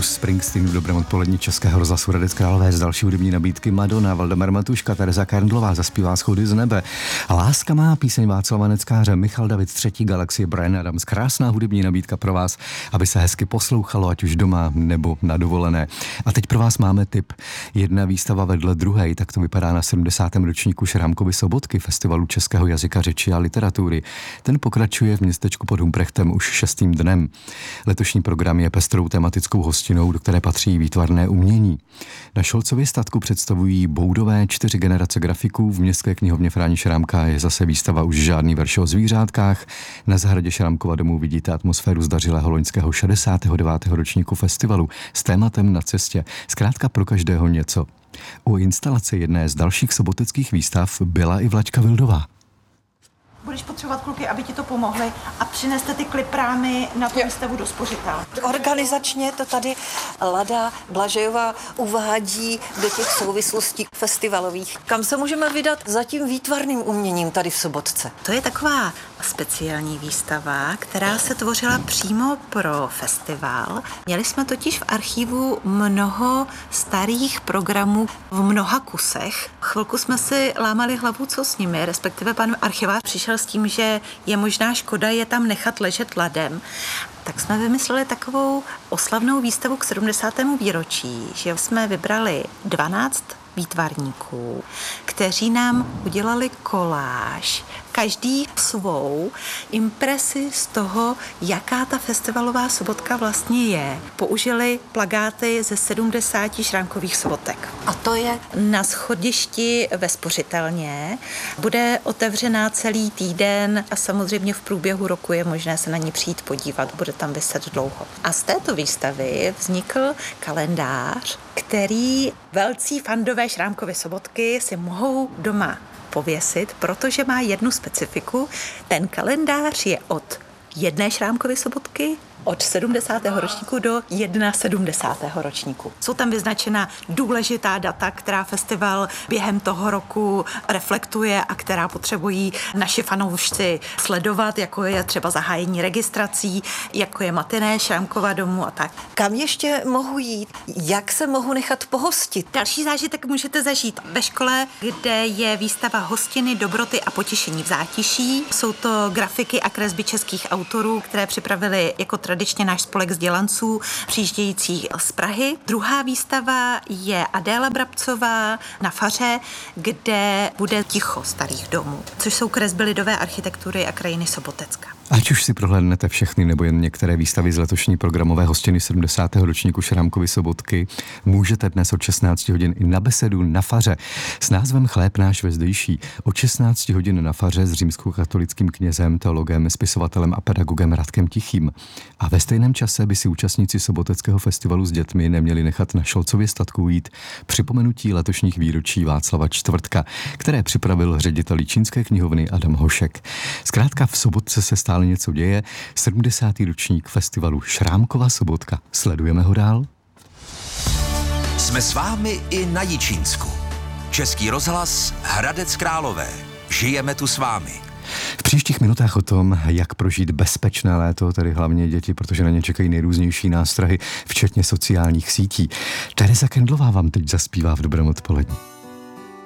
Bruce Springsteen v dobrém odpolední Českého rozhlasu Hradec Králové z další hudební nabídky Madonna, Valdemar Matuška, Tereza Karndlová zaspívá Schody z nebe. Láska má píseň Václava Neckáře, Michal David třetí Galaxie, Bryan Adams. Krásná hudební nabídka pro vás, aby se hezky poslouchalo, ať už doma nebo na dovolené. A teď pro vás máme tip. Jedna výstava vedle druhé, tak to vypadá na 70. ročníku Šrámkovy sobotky, festivalu českého jazyka, řeči a literatury. Ten pokračuje v městečku pod Humprechtem už 6. dnem. Letošní program je pestrou tematickou hostinou, do které patří výtvarné umění. Na Šolcově statku představují boudové 4 generace grafiků, v Městské knihovně Fráni Šrámka je zase výstava Už žádný verš o zvířátkách. Na zahradě Šrámkova domu vidíte atmosféru zdařilého loňského 69. ročníku festivalu s tématem Na cestě. Zkrátka pro každého něco. U instalace jedné z dalších soboteckých výstav byla i Vlaďka Vildová. Budeš potřebovat kluky, aby ti to pomohli a přineste ty kliprámy na tu výstavu do spořitele. Organizačně to tady Lada Blažejová uvádí do těch souvislostí festivalových. Kam se můžeme vydat za tím výtvarným uměním tady v Sobotce? To je taková speciální výstava, která se tvořila přímo pro festival. Měli jsme totiž v archivu mnoho starých programů v mnoha kusech. Chvilku jsme si lámali hlavu, co s nimi, respektive pan archivář přišel s tím, že je možná škoda je tam nechat ležet ladem. Tak jsme vymysleli takovou oslavnou výstavu k 70. výročí, že jsme vybrali 12 výtvarníků, kteří nám udělali koláž, každý svou impresi z toho, jaká ta festivalová sobotka vlastně je. Použili plakáty ze 70 šrámkových sobotek. A to je? Na schodišti ve Spořitelně. Bude otevřená celý týden a samozřejmě v průběhu roku je možné se na ní přijít podívat. Bude tam viset dlouho. A z této výstavy vznikl kalendář, který velcí fandové Šrámkovy sobotky si mohou doma pověsit, protože má jednu specifiku. Ten kalendář je od jedné Šrámkovy sobotky, od 70. ročníku do 71. ročníku. Jsou tam vyznačena důležitá data, která festival během toho roku reflektuje a která potřebují naši fanoušci sledovat, jako je třeba zahájení registrací, jako je matiné Šrámkova domu a tak. Kam ještě mohu jít? Jak se mohu nechat pohostit? Další zážitek můžete zažít ve škole, kde je výstava Hostiny, dobroty a potěšení v zátiší. Jsou to grafiky a kresby českých autorů, které připravili jako tradičně náš spolek vzdělanců přijíždějících z Prahy. Druhá výstava je Adéla Brabcová na Faře, kde bude ticho starých domů, což jsou kresby lidové architektury a krajiny Sobotecka. Ať už si prohlédnete všechny nebo jen některé výstavy z letošní programové hostiny 70. ročníku Šrámkovy sobotky, můžete dnes od 16 hodin i na besedu na Faře s názvem Chléb náš vezdejší. Od 16 hodin na Faře s římskokatolickým knězem, teologem, spisovatelem a pedagogem Radkem Tichým. A ve stejném čase by si účastníci soboteckého festivalu s dětmi neměli nechat na Šolcově statku jít připomenutí letošních výročí Václava Čtvrtka, které připravil ředitel Čínské knihovny Adam Hošek. Zkrátka v Sobotce se stále něco děje. 70. ročník festivalu Šrámkova sobotka. Sledujeme ho dál. Jsme s vámi i na Jičínsku. Český rozhlas Hradec Králové. Žijeme tu s vámi. V příštích minutách o tom, jak prožít bezpečné léto, tedy hlavně děti, protože na ně čekají nejrůznější nástrahy, včetně sociálních sítí. Tereza Karndlová vám teď zaspívá v dobrém odpolední.